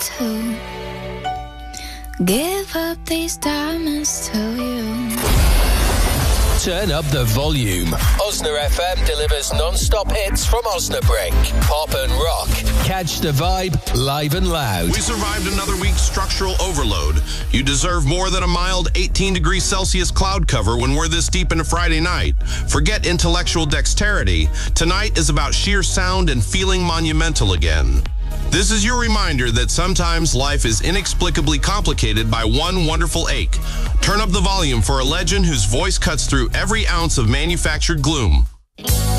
to give up these diamonds to you. Turn up the volume. Osna FM delivers non-stop hits from Osnabrück. Pop and rock. Catch the vibe live and loud. We survived another week's structural overload. You deserve more than a mild 18 degrees Celsius cloud cover when we're this deep into Friday night. Forget intellectual dexterity. Tonight is about sheer sound and feeling monumental again. This is your reminder that sometimes life is inexplicably complicated by one wonderful ache. Turn up the volume for a legend whose voice cuts through every ounce of manufactured gloom.